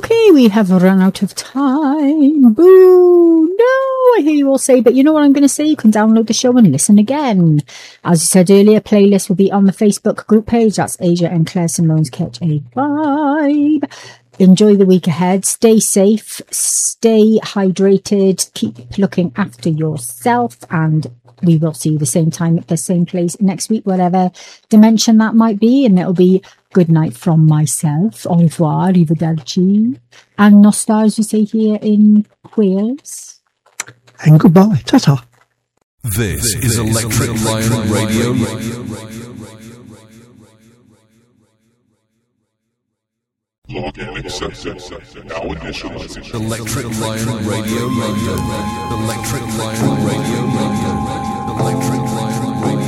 Okay, we have run out of time. Boo! No, I hear you all say, but you know what I'm going to say? You can download the show and listen again. As you said earlier, playlist will be on the Facebook group page. That's Asia and Claire Simone's Catch a Vibe. Enjoy the week ahead. Stay safe. Stay hydrated. Keep looking after yourself. And we will see you the same time at the same place next week, whatever dimension that might be. And it'll be good night from myself. Au revoir, arrivederci. And nostar, as we say here in Wales. And goodbye. Ta-ta. This is Electric Lion Radio. Login accepted. Now initializing. Electric Lion Radio London. Electric Lion Radio London. Electric Lion.